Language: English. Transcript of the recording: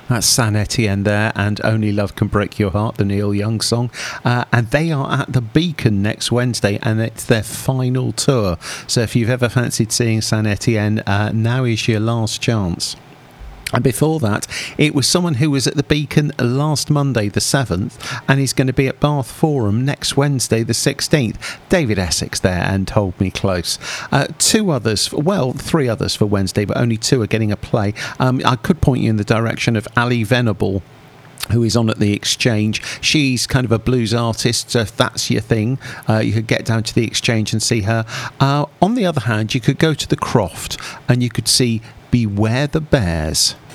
That's San Etienne there, and Only Love Can Break Your Heart, the Neil Young song. And they are at the Beacon next Wednesday, and it's their final tour. So if you've ever fancied seeing San Etienne, now is your last chance. And before that, it was someone who was at the Beacon last Monday, the 7th, and he's going to be at Bath Forum next Wednesday, the 16th. David Essex there, and Hold Me Close. Three others for Wednesday, but only two are getting a play. I could point you in the direction of Ali Venable, who is on at the Exchange. She's kind of a blues artist, so if that's your thing, you could get down to the Exchange and see her. On the other hand, you could go to the Croft and you could see Beware the Bears.